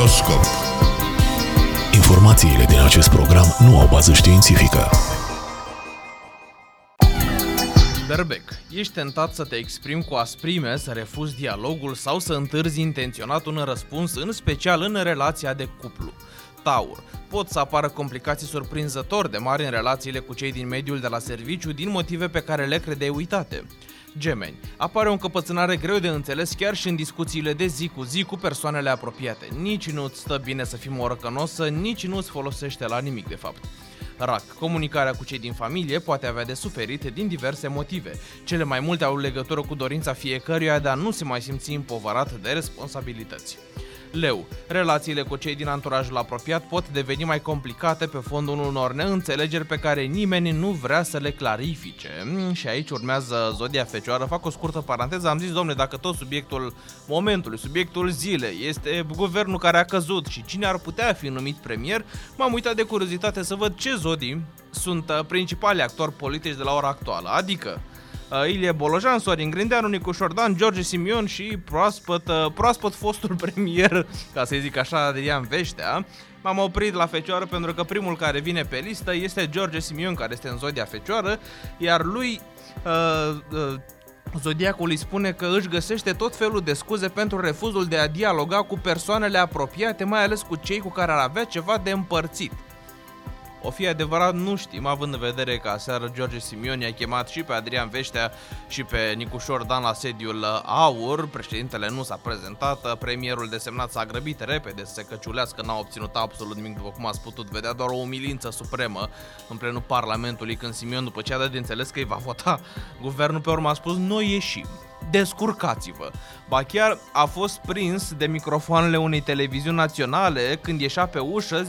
Horoscop. Informațiile din acest program nu au bază științifică. Berbec, ești tentat să te exprimi cu asprime, să refuzi dialogul sau să întârzi intenționat un răspuns, în special în relația de cuplu. Taur, pot să apară complicații surprinzător de mari în relațiile cu cei din mediul de la serviciu din motive pe care le credeai uitate. Gemeni, apare o încăpățânare greu de înțeles chiar și în discuțiile de zi cu zi cu persoanele apropiate. Nici nu-ți stă bine să fii morăcănosă, nici nu-ți folosește la nimic de fapt. Rac, comunicarea cu cei din familie poate avea de suferit din diverse motive. Cele mai multe au legătură cu dorința fiecăruia de a nu se mai simți împovărat de responsabilități. Leu, relațiile cu cei din anturajul apropiat pot deveni mai complicate pe fondul unor neînțelegeri pe care nimeni nu vrea să le clarifice. Și aici urmează zodia Fecioară. Fac o scurtă paranteză, am zis, domne, dacă tot subiectul momentului, subiectul zilei este guvernul care a căzut și cine ar putea fi numit premier, m-am uitat de curiozitate să văd ce zodii sunt principalii actori politici de la ora actuală, adică Ilie Bolojan, Sorin Grindeanu, Nicu Șordan, George Simion și proaspăt fostul premier, ca să zic așa, Adrian Veștea. M-am oprit la Fecioară pentru că primul care vine pe listă este George Simion, care este în zodia Fecioară, iar lui zodiacul îi spune că își găsește tot felul de scuze pentru refuzul de a dialoga cu persoanele apropiate, mai ales cu cei cu care ar avea ceva de împărțit. O fi adevărat, nu știm, având în vedere că aseară George Simion i-a chemat și pe Adrian Veștea și pe Nicu Șordan la sediul AUR, președintele nu s-a prezentat, premierul desemnat s-a grăbit repede să se căciulească, n-a obținut absolut nimic, după cum ați putut vedea, doar o umilință supremă în plenul Parlamentului, când Simion, după ce a dat de înțeles că îi va vota guvernul, pe urmă a spus: noi ieșim, descurcați-vă. Ba chiar a fost prins de microfoanele unei televiziuni naționale când ieșea pe ușă,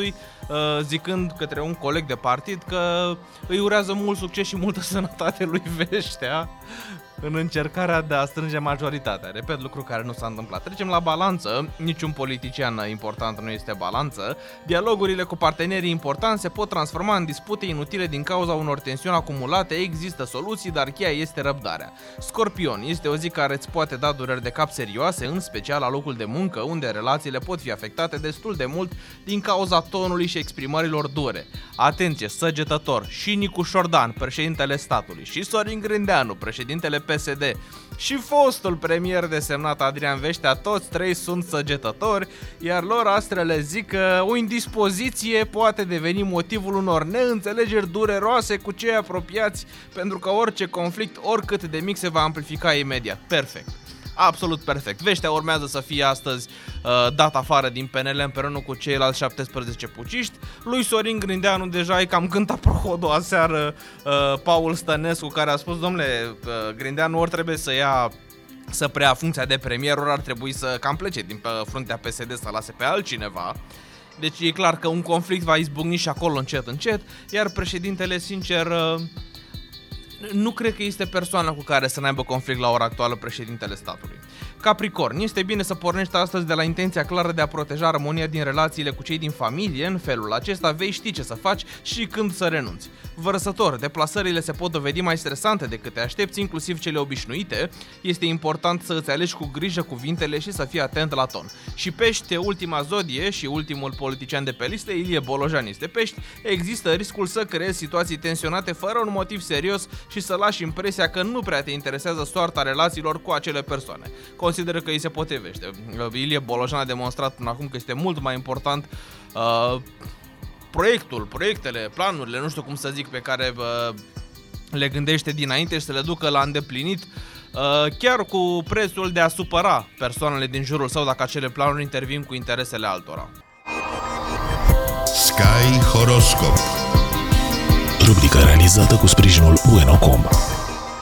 zicând către un coleg de partid că îi urează mult succes și multă sănătate lui Veștea în încercarea de a strânge majoritatea. Repet, lucru care nu s-a întâmplat. Trecem la balanță. Niciun politician important nu este balanță. Dialogurile cu partenerii importanți se pot transforma în dispute inutile din cauza unor tensiuni acumulate. Există soluții, dar cheia este răbdarea. Scorpion, este o zi care îți poate da dureri de cap serioase, în special la locul de muncă, unde relațiile pot fi afectate destul de mult din cauza tonului și exprimărilor dure. Atenție, Săgetător, și Nicu Șordan, președintele statului, și Sorin Grindeanu, președintele PSD, și fostul premier desemnat Adrian Veștea, toți trei sunt săgetători, iar lor astrele zic că o indispoziție poate deveni motivul unor neînțelegeri dureroase cu cei apropiați, pentru că orice conflict, oricât de mic, se va amplifica imediat. Perfect. Absolut perfect. Veștea urmează să fie astăzi dat afară din PNL împreună cu ceilalți 17 puciști. Lui Sorin Grindeanu deja e cam cântat prohodul aseară Paul Stănescu, care a spus: domnule, Grindeanu ori trebuie să preia funcția de premier, ori ar trebui să cam plece din fruntea PSD, să lase pe altcineva. Deci e clar că un conflict va izbucni și acolo încet, iar președintele, sincer, nu cred că este persoana cu care să n-aibă conflict la ora actuală președintele statului. Capricorn, este bine să pornești astăzi de la intenția clară de a proteja armonia din relațiile cu cei din familie. În felul acesta vei ști ce să faci și când să renunți. Vărsător, deplasările se pot dovedi mai stresante decât te aștepți, inclusiv cele obișnuite. Este important să îți alegi cu grijă cuvintele și să fii atent la ton. Și Pești, ultima zodie și ultimul politician de pe listă, Ilie Bolojan este Pești. Există riscul să creezi situații tensionate fără un motiv serios și să lași impresia că nu prea te interesează soarta relațiilor cu acele persoane. Consideră că îi se potrivește. Ilie Bolojan a demonstrat până acum că este mult mai important proiectele, planurile, nu știu cum să zic, pe care le gândește dinainte și să le ducă la îndeplinit, chiar cu prețul de a supăra persoanele din jurul său dacă acele planuri intervin cu interesele altora. Sky Horoscop. Rubrica realizată cu sprijinul Bueno.com.